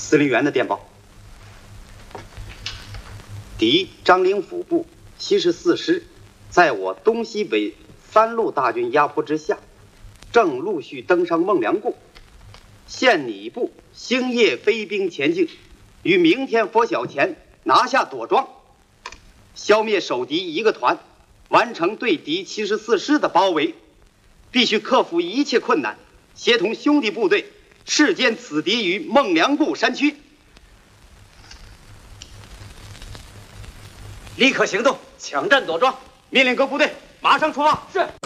司令员的电报：敌张灵甫部74师，在我东西北3路大军压迫之下，正陆续登上孟良崮。现拟部星夜飞兵前进，于明天拂晓前拿下朵庄，消灭守敌1个团，完成对敌74师的包围。必须克服一切困难，协同兄弟部队誓歼此敌于孟良崮山区。立刻行动，抢占朵庄！命令各部队马上出发。是。